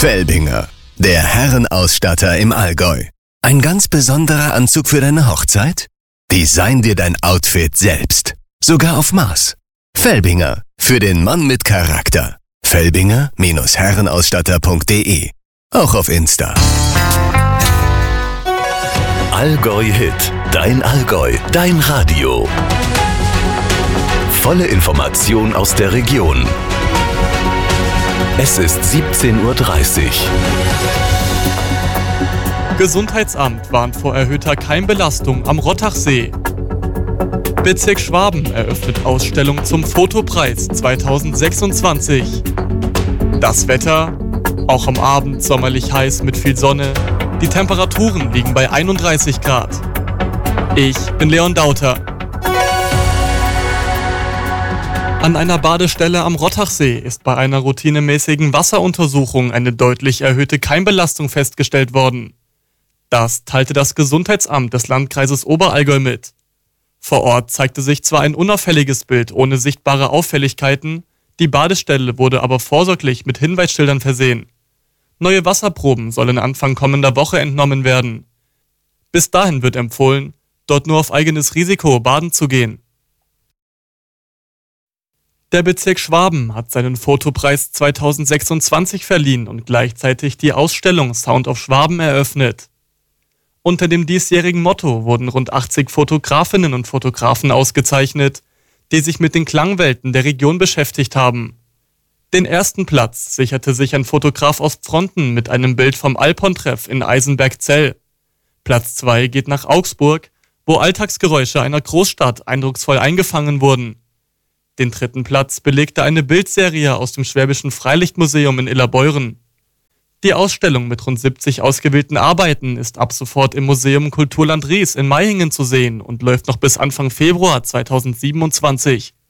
Felbinger, der Herrenausstatter im Allgäu. Ein ganz besonderer Anzug für deine Hochzeit? Design dir dein Outfit selbst. Sogar auf Maß. Felbinger, für den Mann mit Charakter. Felbinger-Herrenausstatter.de. Auch auf Insta. Allgäu Hit. Dein Allgäu. Dein Radio. Volle Information aus der Region. Es ist 17:30 Uhr. Gesundheitsamt warnt vor erhöhter Keimbelastung am Rottachsee. Bezirk Schwaben eröffnet Ausstellung zum Fotopreis 2026. Das Wetter, auch am Abend sommerlich heiß mit viel Sonne. Die Temperaturen liegen bei 31 Grad. Ich bin Leon Dauter. An einer Badestelle am Rottachsee ist bei einer routinemäßigen Wasseruntersuchung eine deutlich erhöhte Keimbelastung festgestellt worden. Das teilte das Gesundheitsamt des Landkreises Oberallgäu mit. Vor Ort zeigte sich zwar ein unauffälliges Bild ohne sichtbare Auffälligkeiten, die Badestelle wurde aber vorsorglich mit Hinweisschildern versehen. Neue Wasserproben sollen Anfang kommender Woche entnommen werden. Bis dahin wird empfohlen, dort nur auf eigenes Risiko baden zu gehen. Der Bezirk Schwaben hat seinen Fotopreis 2026 verliehen und gleichzeitig die Ausstellung Sound of Schwaben eröffnet. Unter dem diesjährigen Motto wurden rund 80 Fotografinnen und Fotografen ausgezeichnet, die sich mit den Klangwelten der Region beschäftigt haben. Den ersten Platz sicherte sich ein Fotograf aus Pfronten mit einem Bild vom Alpon-Treff in Eisenberg-Zell. Platz 2 geht nach Augsburg, wo Alltagsgeräusche einer Großstadt eindrucksvoll eingefangen wurden. Den dritten Platz belegte eine Bildserie aus dem Schwäbischen Freilichtmuseum in Illerbeuren. Die Ausstellung mit rund 70 ausgewählten Arbeiten ist ab sofort im Museum Kulturland Ries in Maihingen zu sehen und läuft noch bis Anfang Februar 2027.